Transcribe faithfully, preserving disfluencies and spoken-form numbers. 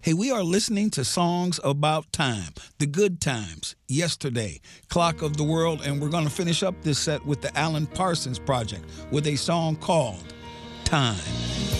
Hey, we are listening to songs about time, the good times, yesterday, Clock of the World, and we're going to finish up this set with the Alan Parsons Project with a song called Time.